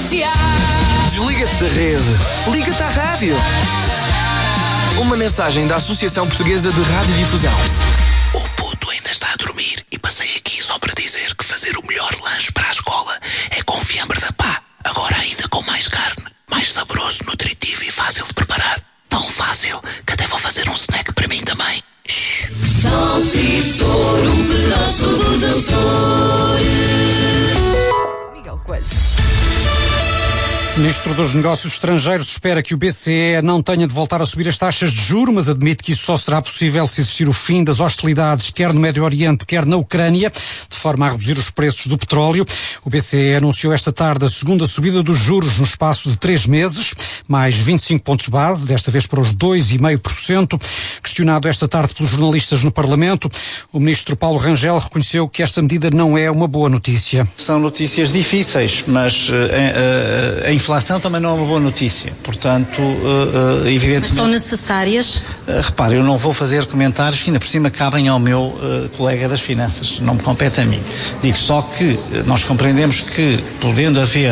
Desliga-te da rede. Liga-te à rádio. Uma mensagem da Associação Portuguesa de Radiodifusão. O puto ainda está a dormir e passei aqui só para dizer que fazer o melhor lanche para a escola é com fiambre da Pá. Agora ainda com mais carne, mais saboroso, nutritivo e fácil de preparar. Tão fácil que até vou fazer um snack para mim também. Salsichor, um pedaço do teu sonho. Miguel Coelho. O Ministro dos Negócios Estrangeiros espera que o BCE não tenha de voltar a subir as taxas de juros, mas admite que isso só será possível se existir o fim das hostilidades, quer no Médio Oriente, quer na Ucrânia, de forma a reduzir os preços do petróleo. O BCE anunciou esta tarde a segunda subida dos juros no espaço de 3 meses, mais 25 pontos base, desta vez para os 2,5%. Questionado esta tarde pelos jornalistas no Parlamento, o Ministro Paulo Rangel reconheceu que esta medida não é uma boa notícia. São notícias difíceis, mas a inflação também não é uma boa notícia. Portanto, evidentemente... Mas são necessárias? Repare, eu não vou fazer comentários que ainda por cima cabem ao meu colega das Finanças, não me compete a mim. Digo só que nós compreendemos que, podendo haver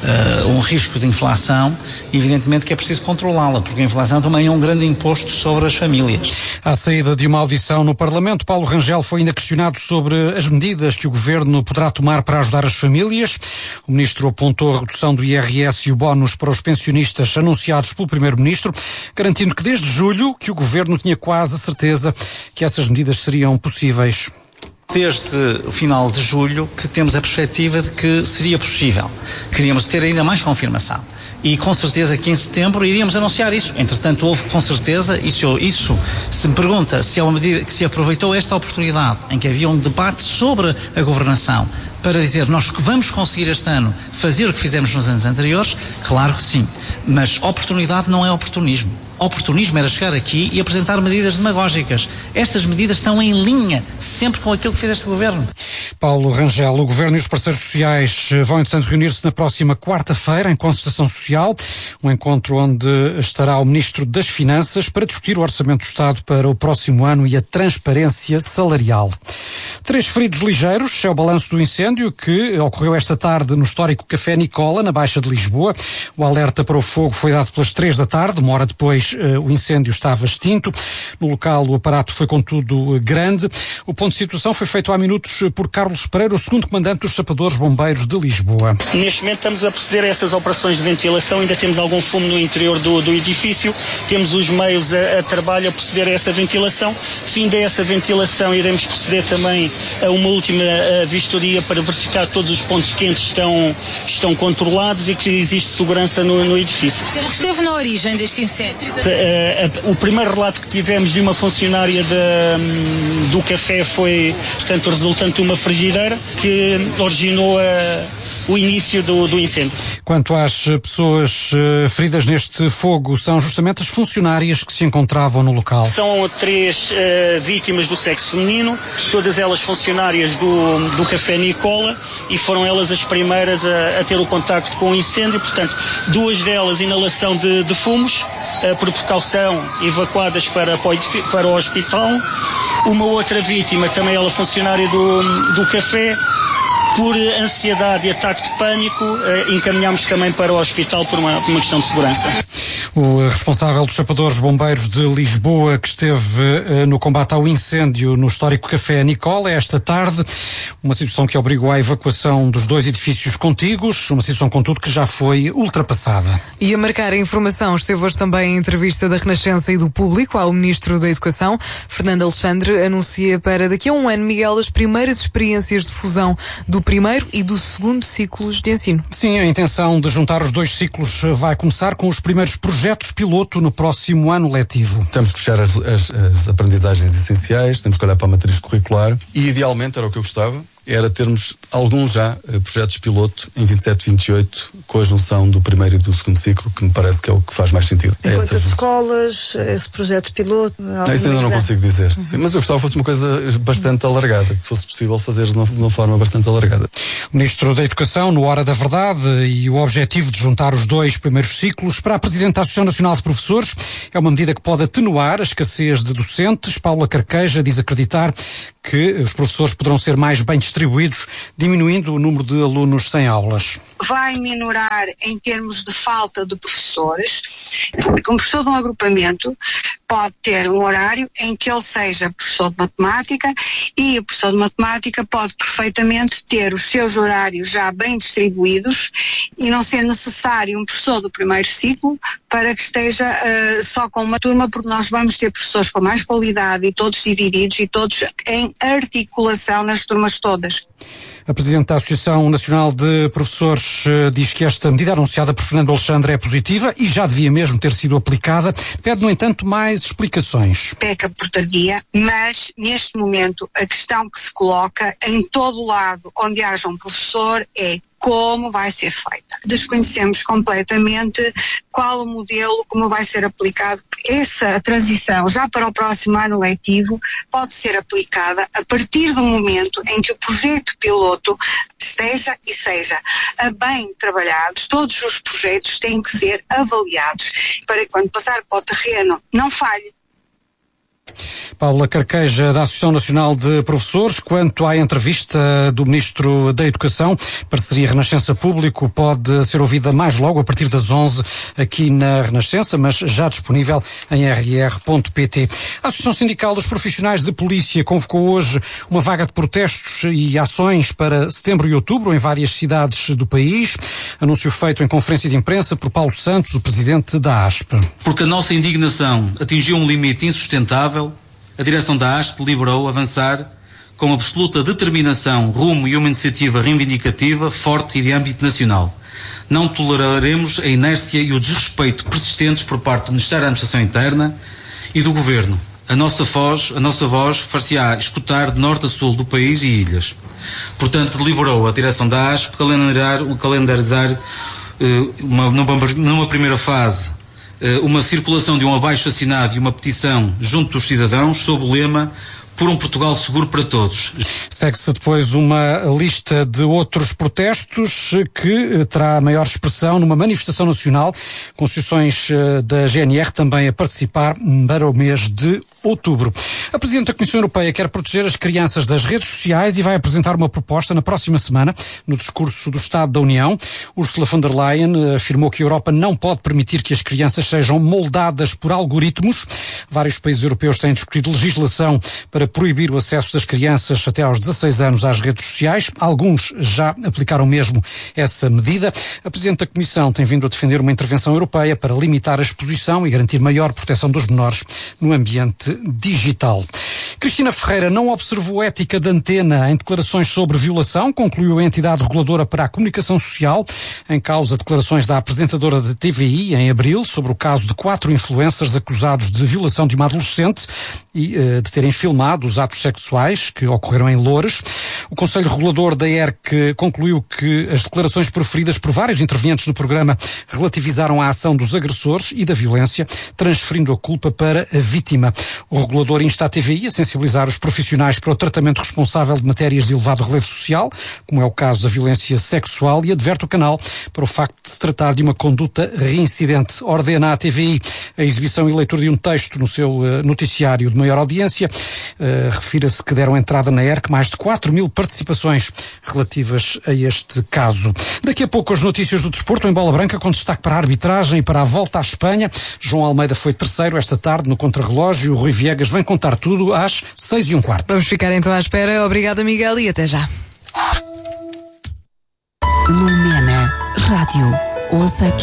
um risco de inflação, evidentemente que é preciso controlá-la, porque a inflação também é um grande imposto sobre as famílias. À saída de uma audição no Parlamento, Paulo Rangel foi ainda questionado sobre as medidas que o Governo poderá tomar para ajudar as famílias. O Ministro apontou a redução do IRS e o bónus para os pensionistas anunciados pelo Primeiro-Ministro, garantindo que desde julho que o Governo tinha quase a certeza que essas medidas seriam possíveis. Desde o final de julho que temos a perspectiva de que seria possível. Queríamos ter ainda mais confirmação. E com certeza que em setembro iríamos anunciar isso. Entretanto, houve com certeza, isso se me pergunta se é uma medida que se aproveitou esta oportunidade em que havia um debate sobre a governação para dizer nós vamos conseguir este ano fazer o que fizemos nos anos anteriores, claro que sim. Mas oportunidade não é oportunismo. Oportunismo era chegar aqui e apresentar medidas demagógicas. Estas medidas estão em linha sempre com aquilo que fez este Governo. Paulo Rangel, o Governo e os parceiros sociais vão, entretanto, reunir-se na próxima quarta-feira em concertação social, um encontro onde estará o Ministro das Finanças para discutir o Orçamento do Estado para o próximo ano e a transparência salarial. 3 feridos ligeiros é o balanço do incêndio que ocorreu esta tarde no histórico Café Nicola, na Baixa de Lisboa. O alerta para o fogo foi dado pelas 3 da tarde, uma hora depois o incêndio estava extinto. No local o aparato foi contudo grande. O ponto de situação foi feito há minutos por Carlos Pereira, o segundo comandante dos Sapadores Bombeiros de Lisboa. Neste momento estamos a proceder a essas operações de ventilação, ainda temos algum fumo no interior do edifício, temos os meios a trabalho a proceder a essa ventilação. Fim dessa ventilação iremos proceder também a uma última vistoria para verificar que todos os pontos quentes estão controlados e que existe segurança no edifício. O que esteve na origem deste incêndio? O primeiro relato que tivemos de uma funcionária do café foi, portanto, resultante de uma frigideira que originou o início do incêndio. Quanto às pessoas feridas neste fogo, são justamente as funcionárias que se encontravam no local. São 3 vítimas do sexo feminino, todas elas funcionárias do Café Nicola, e foram elas as primeiras a ter o contacto com o incêndio. Portanto, 2 delas inalação de fumos, por precaução evacuadas para o hospital. Uma outra vítima, também ela funcionária do café, por ansiedade e ataque de pânico, encaminhámos também para o hospital por uma questão de segurança. O responsável dos Sapadores Bombeiros de Lisboa, que esteve no combate ao incêndio no histórico Café Nicola esta tarde, uma situação que obrigou à evacuação dos 2 edifícios contíguos, uma situação, contudo, que já foi ultrapassada. E a marcar a informação esteve hoje também a entrevista da Renascença e do Público ao Ministro da Educação. Fernando Alexandre anuncia para daqui a um ano, Miguel, as primeiras experiências de fusão do primeiro e do segundo ciclos de ensino. Sim, a intenção de juntar os 2 ciclos vai começar com os primeiros projetos piloto no próximo ano letivo. Temos que fechar as aprendizagens essenciais, temos que olhar para a matriz curricular e, idealmente, era o que eu gostava, era termos alguns já projetos piloto em 27, 28, com a junção do primeiro e do segundo ciclo, que me parece que é o que faz mais sentido. Em quantas escolas, esse projeto piloto? Isso ainda não consigo dizer. Sim, mas eu gostava que fosse uma coisa bastante alargada, que fosse possível fazer de uma forma bastante alargada. O Ministro da Educação, no Hora da Verdade, e o objetivo de juntar os 2 primeiros ciclos para a Presidente da Associação Nacional de Professores é uma medida que pode atenuar a escassez de docentes. Paula Carqueja diz acreditar que os professores poderão ser mais bem distribuídos distribuídos, diminuindo o número de alunos sem aulas. Vai minorar em termos de falta de professores, porque um professor de um agrupamento pode ter um horário em que ele seja professor de matemática, e o professor de matemática pode perfeitamente ter os seus horários já bem distribuídos e não ser necessário um professor do primeiro ciclo para que esteja só com uma turma, porque nós vamos ter professores com mais qualidade e todos divididos e todos em articulação nas turmas todas. A Presidente da Associação Nacional de Professores diz que esta medida anunciada por Fernando Alexandre é positiva e já devia mesmo ter sido aplicada. Pede, no entanto, mais explicações. Peca por tardia, mas neste momento a questão que se coloca em todo lado onde haja um professor é como vai ser feita. Desconhecemos completamente qual o modelo, como vai ser aplicado. Essa transição já para o próximo ano letivo pode ser aplicada a partir do momento em que o projeto piloto esteja e seja bem trabalhado. Todos os projetos têm que ser avaliados para que quando passar para o terreno não falhe. Paula Carqueja, da Associação Nacional de Professores. Quanto à entrevista do Ministro da Educação, parceria Renascença Público, pode ser ouvida mais logo a partir das 11 aqui na Renascença, mas já disponível em rr.pt. A Associação Sindical dos Profissionais de Polícia convocou hoje uma vaga de protestos e ações para setembro e outubro em várias cidades do país. Anúncio feito em conferência de imprensa por Paulo Santos, o presidente da ASP. Porque a nossa indignação atingiu um limite insustentável, a direção da ASP deliberou avançar com absoluta determinação rumo e uma iniciativa reivindicativa, forte e de âmbito nacional. Não toleraremos a inércia e o desrespeito persistentes por parte do Ministério da Administração Interna e do Governo. A nossa voz far-se-á escutar de norte a sul do país e ilhas. Portanto, deliberou a direção da ASP calendarizar numa primeira fase uma circulação de um abaixo-assinado e uma petição junto dos cidadãos sob o lema por um Portugal seguro para todos. Segue-se depois uma lista de outros protestos que terá maior expressão numa manifestação nacional, com associações da GNR também a participar para o mês de outubro. A Presidente da Comissão Europeia quer proteger as crianças das redes sociais e vai apresentar uma proposta na próxima semana, no discurso do Estado da União. Ursula von der Leyen afirmou que a Europa não pode permitir que as crianças sejam moldadas por algoritmos. Vários países europeus têm discutido legislação para proibir o acesso das crianças até aos 16 anos às redes sociais. Alguns já aplicaram mesmo essa medida. A Presidente da Comissão tem vindo a defender uma intervenção europeia para limitar a exposição e garantir maior proteção dos menores no ambiente digital. Cristina Ferreira não observou ética de Antena em declarações sobre violação, concluiu a entidade reguladora para a comunicação social. Em causa, declarações da apresentadora da TVI em abril sobre o caso de 4 influencers acusados de violação de uma adolescente e de terem filmado os atos sexuais que ocorreram em Loures. O Conselho Regulador da ERC concluiu que as declarações proferidas por vários intervenientes no programa relativizaram a ação dos agressores e da violência, transferindo a culpa para a vítima. O regulador insta a TVI a sensibilizar os profissionais para o tratamento responsável de matérias de elevado relevo social, como é o caso da violência sexual, e adverte o canal para o facto de se tratar de uma conduta reincidente. Ordena à TVI a exibição e leitura de um texto no seu noticiário de maior audiência. Refira-se que deram entrada na ERC mais de 4.000 participações relativas a este caso. Daqui a pouco as notícias do desporto em bola branca, com destaque para a arbitragem e para a volta à Espanha. João Almeida foi terceiro esta tarde no contrarrelógio. O Rui Viegas vem contar tudo às 6:15. Vamos ficar então à espera. Obrigada, Miguel, e até já. Lumena Rádio. Ouça aqui.